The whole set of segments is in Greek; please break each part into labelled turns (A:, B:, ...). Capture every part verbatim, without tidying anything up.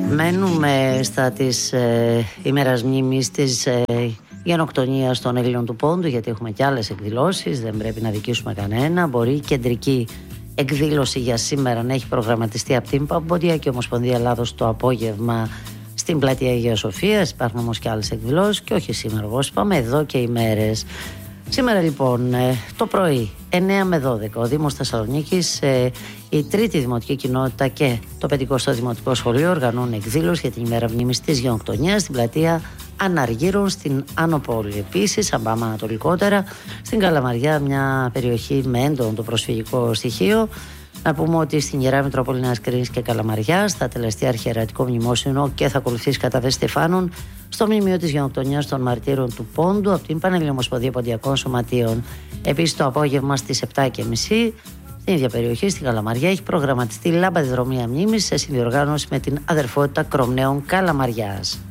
A: Μένουμε στα της ε, ημέρας μνήμης της ε, γενοκτονίας των Ελλήνων του Πόντου, γιατί έχουμε και άλλες εκδηλώσεις, δεν πρέπει να δικήσουμε κανένα. Μπορεί η κεντρική εκδήλωση για σήμερα να έχει προγραμματιστεί από την Παμποντιακή Ομοσπονδία Ελλάδος το απόγευμα στην πλατεία Αγίας Σοφίας. Υπάρχουν όμως και άλλες εκδηλώσεις και όχι σήμερα, όπως είπαμε, εδώ και ημέρες. Σήμερα λοιπόν το πρωί εννέα με δώδεκα ο Δήμος Θεσσαλονίκης, η Τρίτη Δημοτική Κοινότητα και το πεντηκοστό Δημοτικό Σχολείο οργανώνουν εκδήλωση για την ημέρα μνήμης της γενοκτονίας στην πλατεία Αναργύρων στην Άνω Πόλη. Επίσης, αν πάμε ανατολικότερα, στην Καλαμαριά, μια περιοχή με έντονο το προσφυγικό στοιχείο. Να πούμε ότι στην Ιερά Μητρόπολη Νέας Κρίνης και Καλαμαριάς θα τελεστεί αρχιερατικό μνημόσυνο και θα ακολουθήσει καταδέση στεφάνων στο μνημείο της γενοκτονίας των μαρτύρων του Πόντου από την Πανελλήνια Ομοσπονδία Ποντιακών Σωματείων. Επίσης, το απόγευμα στις επτά και μισή στην ίδια περιοχή, στην Καλαμαριά, έχει προγραμματιστεί λάμπαδρομία μνήμης σε συνδιοργάνωση με την Αδερφότητα Κρομνέων Καλαμαριάς.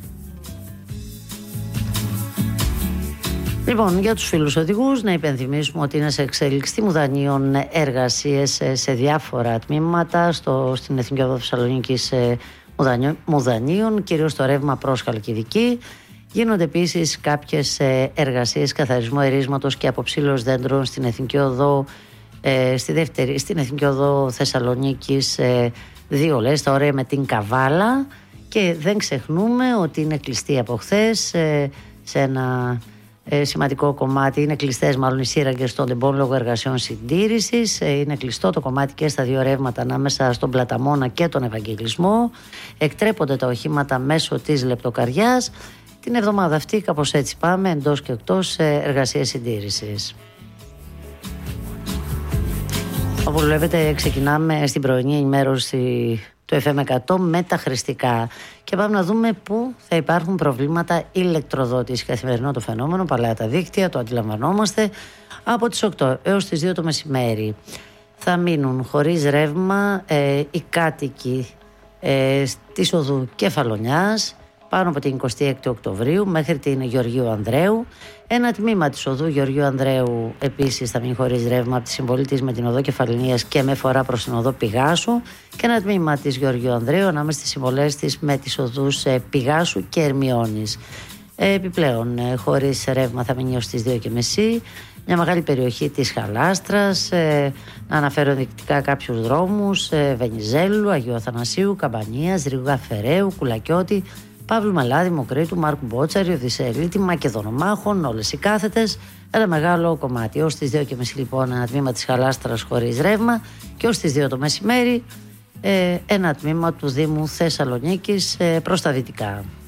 A: Λοιπόν, για τους φίλους οδηγούς, να υπενθυμίσουμε ότι είναι σε εξέλιξη στη Μουδανίων εργασίες σε διάφορα τμήματα στο, στην Εθνική Οδό Θεσσαλονίκης Μουδανίων, κυρίως το ρεύμα προς Χαλκιδική. Γίνονται επίσης κάποιες εργασίες καθαρισμού ερίσματος και αποψήλωση δέντρων στην Εθνική Οδό, ε, στη δεύτερη, στην Εθνική Οδό Θεσσαλονίκης ε, δύο λες, τα ωραία με την Καβάλα. Και δεν ξεχνούμε ότι είναι κλειστή από χθες ε, σε ένα... Ε, σημαντικό κομμάτι, είναι κλειστές μάλλον οι σύραγγες των τεμπών λόγω εργασιών συντήρησης. Ε, είναι κλειστό το κομμάτι και στα δύο ρεύματα ανάμεσα στον Πλαταμόνα και τον Ευαγγελισμό. Εκτρέπονται τα οχήματα μέσω της Λεπτοκαριάς. Την εβδομάδα αυτή, κάπως έτσι πάμε, εντός και εκτός ε, εργασίες συντήρησης. Όπως βλέπετε, ξεκινάμε στην πρωινή ενημέρωση του εφ εμ εκατό με τα χρηστικά και πάμε να δούμε πού θα υπάρχουν προβλήματα ηλεκτροδότηση. Καθημερινό το φαινόμενο, παλαιά τα δίκτυα, το αντιλαμβανόμαστε. Από τις οκτώ έως τις δύο το μεσημέρι θα μείνουν χωρίς ρεύμα ε, οι κάτοικοι ε, της οδού Κεφαλονιάς πάνω από την εικοστή έκτη Οκτωβρίου μέχρι την Γεωργίου Ανδρέου. Ένα τμήμα της οδού Γεωργίου Ανδρέου επίσης θα μείνει χωρίς ρεύμα από τη συμβολή της με την οδό Κεφαλονίας και με φορά προς την οδό Πηγάσου, και ένα τμήμα της Γεωργίου Ανδρέου ανάμεσα στις συμβολές της με τις οδούς Πηγάσου και Ερμιώνης. Επιπλέον, χωρίς ρεύμα θα μείνει ως τις δύο και μισή μια μεγάλη περιοχή της Χαλάστρας. Να αναφέρω ενδεικτικά κάποιους δρόμους: Βενιζέλου, Αγίου Αθανασίου, Καμπανίας, Ρηγά Φεραίου, Κουλακιώτη, Παύλου Μελάδη, Μοκρίτου, Μάρκου Μπότσαρη, Οδυσσεελίτη, Μακεδονομάχων, όλες οι κάθετες. Ένα μεγάλο κομμάτι. Ως τις δύο και μισή λοιπόν ένα τμήμα της Χαλάστρας χωρίς ρεύμα, και ως τις δύο το μεσημέρι ε, ένα τμήμα του Δήμου Θεσσαλονίκης ε, προς τα δυτικά.